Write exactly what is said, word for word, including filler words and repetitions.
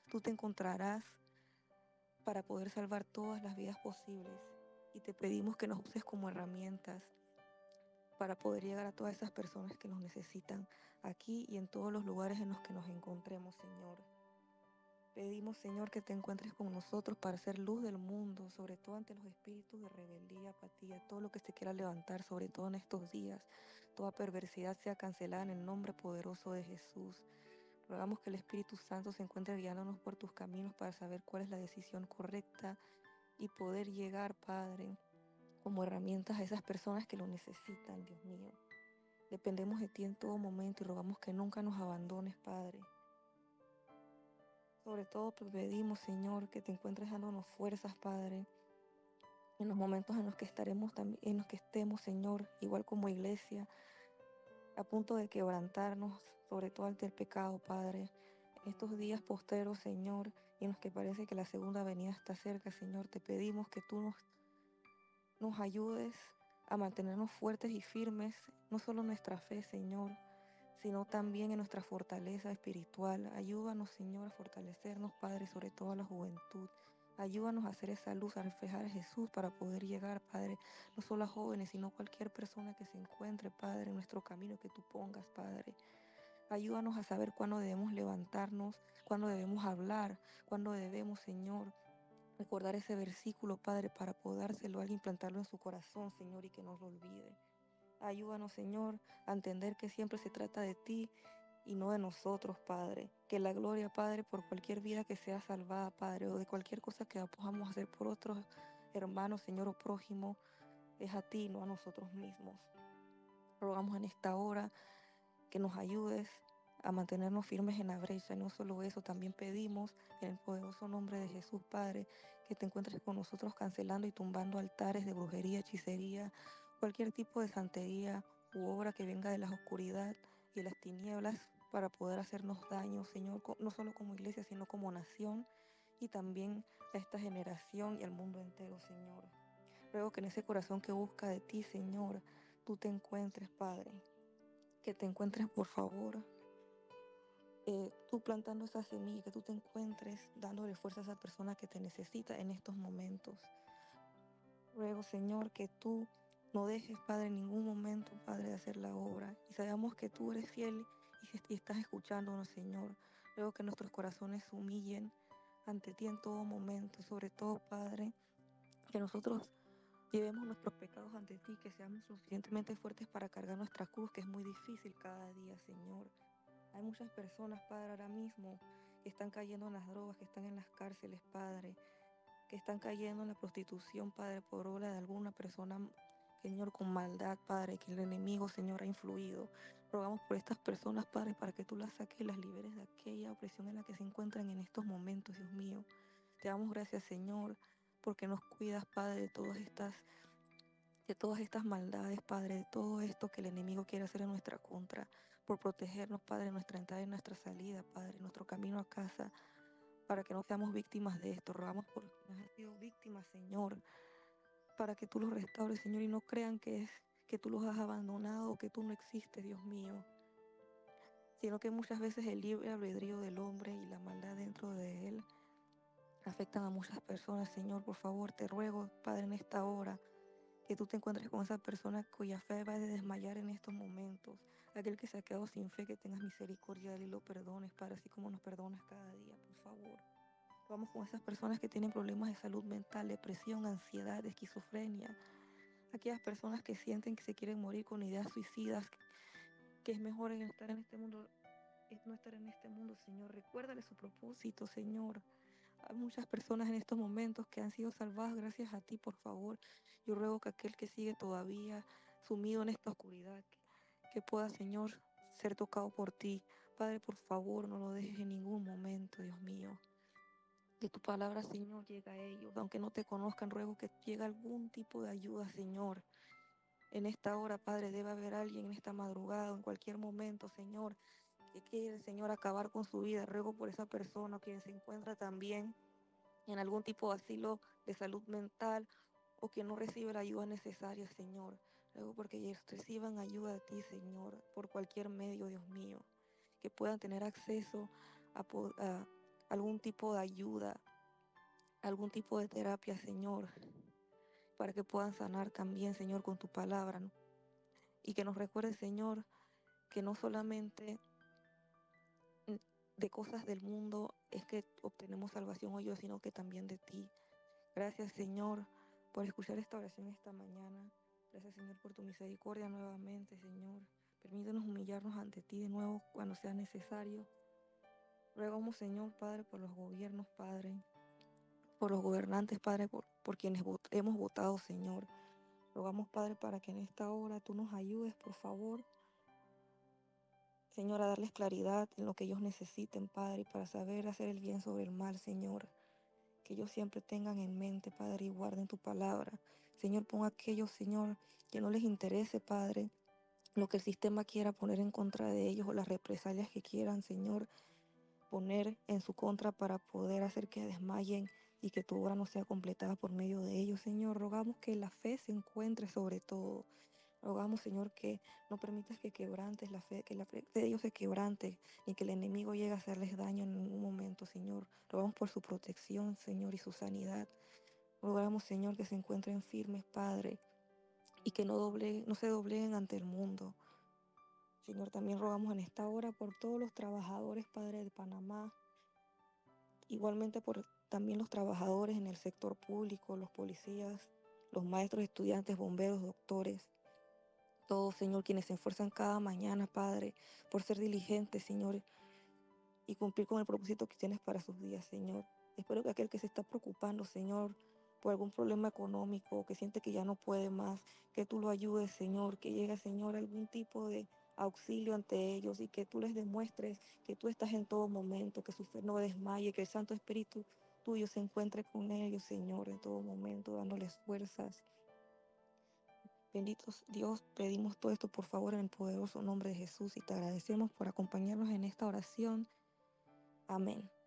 tú te encontrarás para poder salvar todas las vidas posibles. Y te pedimos que nos uses como herramientas para poder llegar a todas esas personas que nos necesitan aquí y en todos los lugares en los que nos encontremos, Señor. Pedimos, Señor, que te encuentres con nosotros para ser luz del mundo, sobre todo ante los espíritus de rebeldía, apatía, todo lo que se quiera levantar, sobre todo en estos días. Toda perversidad sea cancelada en el nombre poderoso de Jesús. Rogamos que el Espíritu Santo se encuentre guiándonos por tus caminos para saber cuál es la decisión correcta y poder llegar, Padre, como herramientas a esas personas que lo necesitan, Dios mío. Dependemos de ti en todo momento y rogamos que nunca nos abandones, Padre. Sobre todo te pedimos, Señor, que te encuentres dándonos fuerzas, Padre, en los momentos en los que estaremos también, en los que estemos, Señor, igual como iglesia, a punto de quebrantarnos, sobre todo ante el pecado, Padre. Estos días posteros, Señor, y en los que parece que la segunda venida está cerca, Señor, te pedimos que tú nos, nos ayudes a mantenernos fuertes y firmes, no solo en nuestra fe, Señor, sino también en nuestra fortaleza espiritual. Ayúdanos, Señor, a fortalecernos, Padre, sobre todo a la juventud. Ayúdanos a hacer esa luz, a reflejar a Jesús para poder llegar, Padre, no solo a jóvenes, sino a cualquier persona que se encuentre, Padre, en nuestro camino que tú pongas, Padre. Ayúdanos a saber cuándo debemos levantarnos, cuándo debemos hablar, cuándo debemos, Señor, recordar ese versículo, Padre, para podérselo a alguien, implantarlo en su corazón, Señor, y que no lo olvide. Ayúdanos, Señor, a entender que siempre se trata de ti y no de nosotros, Padre. Que la gloria, Padre, por cualquier vida que sea salvada, Padre, o de cualquier cosa que podamos hacer por otros hermanos, Señor, o prójimo, es a ti, no a nosotros mismos. Rogamos en esta hora que nos ayudes a mantenernos firmes en la brecha. Y no solo eso, también pedimos en el poderoso nombre de Jesús, Padre, que te encuentres con nosotros cancelando y tumbando altares de brujería, hechicería, cualquier tipo de santería u obra que venga de la oscuridad y de las tinieblas para poder hacernos daño, Señor, no solo como iglesia, sino como nación y también a esta generación y al mundo entero, Señor. Ruego que en ese corazón que busca de ti, Señor, tú te encuentres, Padre. Que te encuentres, por favor, eh, tú plantando esa semilla, que tú te encuentres dándole fuerza a esa persona que te necesita en estos momentos. Ruego, Señor, que tú no dejes, Padre, en ningún momento, Padre, de hacer la obra. Y sabemos que tú eres fiel y, y estás escuchándonos, Señor. Ruego que nuestros corazones se humillen ante ti en todo momento. Sobre todo, Padre, que nosotros llevemos nuestros pecados ante ti, que seamos suficientemente fuertes para cargar nuestra cruz, que es muy difícil cada día, Señor. Hay muchas personas, Padre, ahora mismo que están cayendo en las drogas, que están en las cárceles, Padre, que están cayendo en la prostitución, Padre, por obra de alguna persona, Señor, con maldad, Padre, que el enemigo, Señor, ha influido. Rogamos por estas personas, Padre, para que tú las saques y las liberes de aquella opresión en la que se encuentran en estos momentos, Dios mío. Te damos gracias, Señor, porque nos cuidas, Padre, de todas estas de todas estas maldades, Padre, de todo esto que el enemigo quiere hacer en nuestra contra, por protegernos, Padre, en nuestra entrada y en nuestra salida, Padre, en nuestro camino a casa, para que no seamos víctimas de esto. Rogamos por quienes han sido víctimas, Señor, para que tú los restaures, Señor, y no crean que es que tú los has abandonado o que tú no existes, Dios mío, sino que muchas veces el libre albedrío del hombre y la maldad dentro de él afectan a muchas personas, Señor. Por favor, te ruego, Padre, en esta hora, que tú te encuentres con esa persona cuya fe va a desmayar en estos momentos. Aquel que se ha quedado sin fe, que tengas misericordia de él y lo perdones, Padre, así como nos perdonas cada día, por favor. Vamos con esas personas que tienen problemas de salud mental, depresión, ansiedad, esquizofrenia. Aquellas personas que sienten que se quieren morir con ideas suicidas, que es mejor en estar en este mundo, es no estar en este mundo, Señor. Recuérdale su propósito, Señor. Hay muchas personas en estos momentos que han sido salvadas gracias a ti, por favor. Yo ruego que aquel que sigue todavía sumido en esta oscuridad, que, que pueda, Señor, ser tocado por ti. Padre, por favor, no lo dejes en ningún momento, Dios mío. Que tu palabra, Señor, llegue a ellos. Aunque no te conozcan, ruego que llegue algún tipo de ayuda, Señor. En esta hora, Padre, debe haber alguien en esta madrugada o en cualquier momento, Señor, que quiere, Señor, acabar con su vida. Ruego por esa persona, quien se encuentra también en algún tipo de asilo de salud mental o que no recibe la ayuda necesaria, Señor. Luego porque ellos reciban ayuda de ti, Señor, por cualquier medio, Dios mío, que puedan tener acceso a, po- a algún tipo de ayuda, algún tipo de terapia, Señor, para que puedan sanar también, Señor, con tu palabra, ¿no? Y que nos recuerde, Señor, que no solamente mm, de cosas del mundo es que obtenemos salvación hoy, yo, sino que también de ti. Gracias, Señor, por escuchar esta oración esta mañana. Gracias, Señor, por tu misericordia nuevamente, Señor. Permítenos humillarnos ante ti de nuevo cuando sea necesario. Rogamos, Señor, Padre, por los gobiernos, Padre, por los gobernantes, Padre, por, por quienes vot hemos votado, Señor. Rogamos, Padre, para que en esta hora tú nos ayudes, por favor, Señor, a darles claridad en lo que ellos necesiten, Padre, para saber hacer el bien sobre el mal, Señor. Que ellos siempre tengan en mente, Padre, y guarden tu palabra. Señor, pon a aquellos, Señor, que no les interese, Padre, lo que el sistema quiera poner en contra de ellos o las represalias que quieran, Señor, poner en su contra para poder hacer que desmayen y que tu obra no sea completada por medio de ellos, Señor. Rogamos que la fe se encuentre sobre todo. Rogamos, Señor, que no permitas que quebrantes la fe, que la fe de ellos se quebrante, ni que el enemigo llegue a hacerles daño en ningún momento, Señor. Rogamos por su protección, Señor, y su sanidad. Rogamos, Señor, que se encuentren firmes, Padre, y que no, doble, no se dobleguen ante el mundo. Señor, también rogamos en esta hora por todos los trabajadores, Padre, de Panamá, igualmente por también los trabajadores en el sector público, los policías, los maestros, estudiantes, bomberos, doctores. Todos, Señor, quienes se esfuerzan cada mañana, Padre, por ser diligentes, Señor, y cumplir con el propósito que tienes para sus días, Señor. Espero que aquel que se está preocupando, Señor, por algún problema económico, que siente que ya no puede más, que tú lo ayudes, Señor, que llegue, Señor, algún tipo de auxilio ante ellos y que tú les demuestres que tú estás en todo momento, que su fe no desmaye, que el Santo Espíritu tuyo se encuentre con ellos, Señor, en todo momento, dándoles fuerzas. Benditos Dios, pedimos todo esto por favor en el poderoso nombre de Jesús y te agradecemos por acompañarnos en esta oración. Amén.